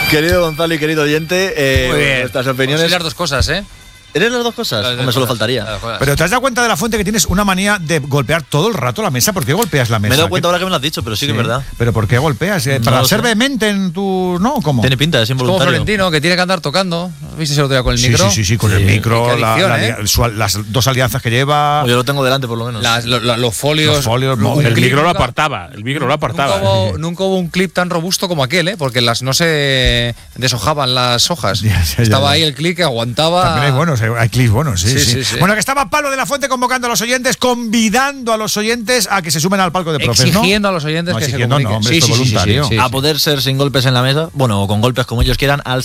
Querido Gonzalo y querido oyente, Muy bien. nuestras opiniones. Pues las dos cosas, ¿eh? ¿Eres las dos cosas? Hombre, solo faltaría. Pero ¿te has dado cuenta de la Fuente que tienes una manía de golpear todo el rato la mesa? ¿Por qué golpeas la mesa? Me he dado cuenta ahora que me lo has dicho, pero sí que es verdad. ¿Pero por qué golpeas? ¿Para ser vehemente en tu...? ¿No? ¿Cómo? Tiene pinta, es Como involuntario. Florentino, que tiene que andar tocando. ¿Viste el otro día con el micro? Sí, con el micro, Qué adicción, las dos alianzas que lleva. Yo lo tengo delante, por lo menos. Los folios. El micro lo apartaba. Nunca hubo un clip tan robusto como aquel, ¿eh? Porque no se deshojaban las hojas. Estaba ahí el clip que aguantaba. También hay buenos, hay clips buenos. Sí. Sí. Bueno, que estaba Pablo de la Fuente convocando a los oyentes, convidando a los oyentes a que se sumen al palco de profes, exigiendo ¿no? a los oyentes que exigiendo, se comuniquen. No, hombre, esto es voluntario. A poder ser sin golpes en la mesa, bueno, o con golpes como ellos quieran, al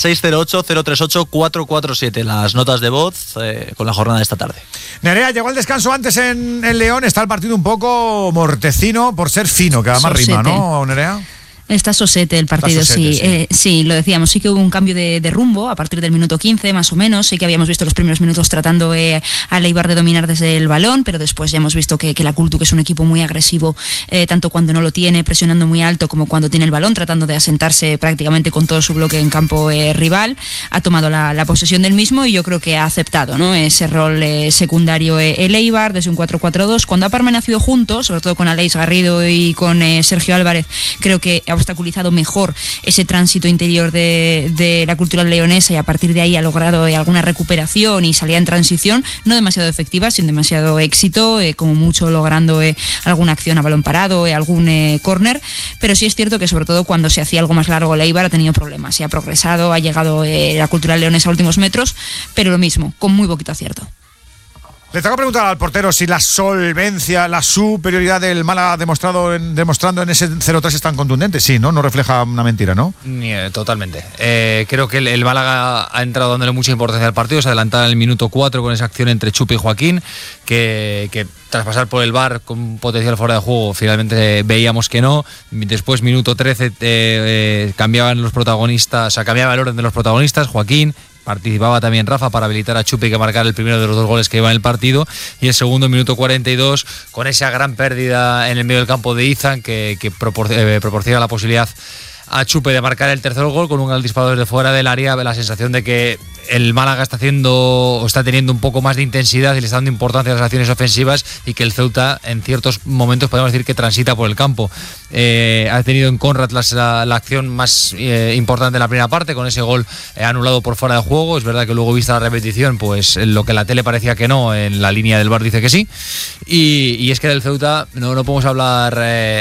608-038-447. Las notas de voz con la jornada de esta tarde. Nerea, llegó el descanso antes en León, está el partido un poco mortecino por ser fino, que además rima, ¿no, Nerea? Está sosete el partido, sí, lo decíamos, sí que hubo un cambio de rumbo a partir del minuto 15 más o menos, sí que habíamos visto los primeros minutos tratando a Leibar de dominar desde el balón, pero después ya hemos visto que la Cultu, que es un equipo muy agresivo, tanto cuando no lo tiene, presionando muy alto, como cuando tiene el balón, tratando de asentarse prácticamente con todo su bloque en campo rival, ha tomado la posesión del mismo y yo creo que ha aceptado, ¿no?, ese rol secundario el Eibar desde un 4-4-2, cuando ha permanecido juntos, sobre todo con Aleix Garrido y con Sergio Álvarez, creo que ha obstaculizado mejor ese tránsito interior de la cultural leonesa y a partir de ahí ha logrado alguna recuperación y salida en transición, no demasiado efectiva, sin demasiado éxito, como mucho logrando alguna acción a balón parado, algún córner, pero sí es cierto que sobre todo cuando se hacía algo más largo el Eibar ha tenido problemas, y ha progresado, ha llegado la cultural leonesa a últimos metros, pero lo mismo, con muy poquito acierto. Le tengo que preguntar al portero si la solvencia, la superioridad del Málaga demostrando en ese 0-3 es tan contundente. Sí, ¿no? No refleja una mentira, ¿no? Totalmente. Creo que el Málaga ha entrado dándole mucha importancia al partido. Se adelantaba en el minuto 4 con esa acción entre Chupi y Joaquín, que tras pasar por el VAR con potencial fuera de juego, finalmente veíamos que no. Después, minuto 13, cambiaban los protagonistas, o sea, cambiaba el orden de los protagonistas. Joaquín, participaba también Rafa para habilitar a Chupi que marcar el primero de los dos goles que iba en el partido, y el segundo, minuto 42, con esa gran pérdida en el medio del campo de Izan que proporciona la posibilidad a Chupe de marcar el tercer gol con un gran disparo desde fuera del área. La sensación de que el Málaga está teniendo un poco más de intensidad y le está dando importancia a las acciones ofensivas, y que el Ceuta en ciertos momentos podemos decir que transita por el campo. Ha tenido en Conrad la acción más importante en la primera parte, con ese gol anulado por fuera de juego. Es verdad que luego, vista la repetición, pues lo que la tele parecía que no, en la línea del VAR dice que sí, y es que del Ceuta no podemos hablar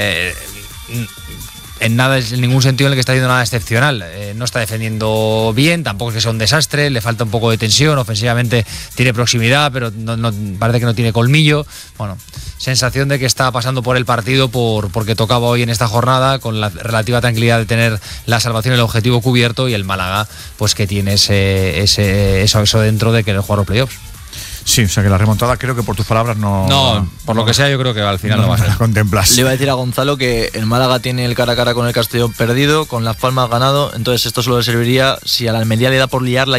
en ningún sentido en el que está haciendo nada excepcional. No está defendiendo bien, tampoco es que sea un desastre, le falta un poco de tensión, ofensivamente tiene proximidad, pero no parece que no tiene colmillo. Bueno, sensación de que está pasando por el partido porque tocaba hoy en esta jornada, con la relativa tranquilidad de tener la salvación y el objetivo cubierto, y el Málaga pues que tiene eso dentro de querer jugar los playoffs. Sí, o sea que la remontada, creo que por tus palabras no, por lo que sea, yo creo que al final no va a ser. La contemplas. Le iba a decir a Gonzalo que el Málaga tiene el cara a cara con el Castellón perdido, con Las Palmas ganado, entonces esto solo le serviría si a la Almería le da por liarla